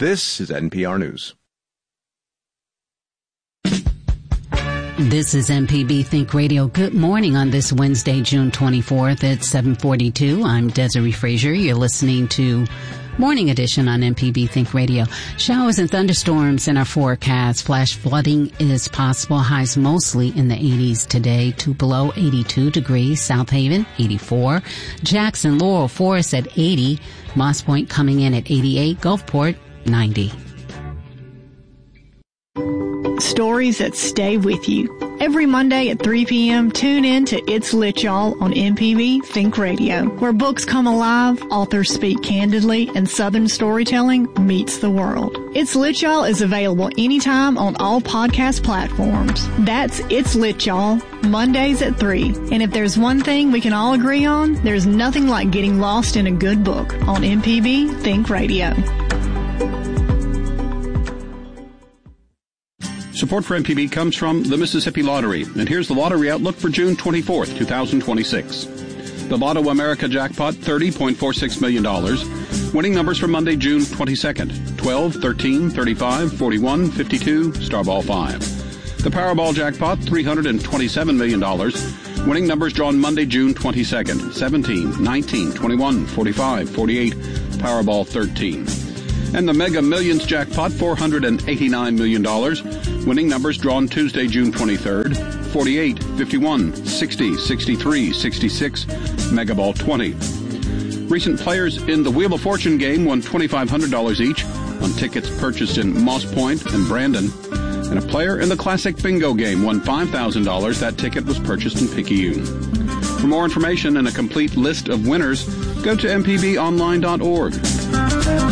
This is NPR News. This is MPB Think Radio. Good morning on this Wednesday, June 24th at 7:42. I'm Desiree Frazier. You're listening to Morning Edition on MPB Think Radio. Showers and thunderstorms in our forecast. Flash flooding is possible. Highs mostly in the 80s today. Tupelo, 82 degrees. South Haven, 84. Jackson, Laurel Forest at 80. Moss Point coming in at 88. Gulfport, 90. Stories that stay with you. Every Monday at 3 p.m., tune in to It's Lit Y'all on MPB Think Radio, where books come alive, authors speak candidly, and Southern storytelling meets the world. It's Lit Y'all is available anytime on all podcast platforms. That's It's Lit Y'all, Mondays at 3. And if there's one thing we can all agree on, there's nothing like getting lost in a good book on MPB Think Radio. Support for MPB comes from the Mississippi Lottery, and here's the lottery outlook for June 24th, 2026. The Lotto America jackpot, $30.46 million. Winning numbers for Monday, June 22nd, 12, 13, 35, 41, 52, Starball 5. The Powerball jackpot, $327 million. Winning numbers drawn Monday, June 22nd, 17, 19, 21, 45, 48, Powerball 13. And the Mega Millions jackpot, $489 million. Winning numbers drawn Tuesday, June 23rd, 48, 51, 60, 63, 66, Mega Ball 20. Recent players in the Wheel of Fortune game won $2,500 each on tickets purchased in Moss Point and Brandon. And a player in the Classic Bingo game won $5,000. That ticket was purchased in Picayune. For more information and a complete list of winners, go to mpbonline.org.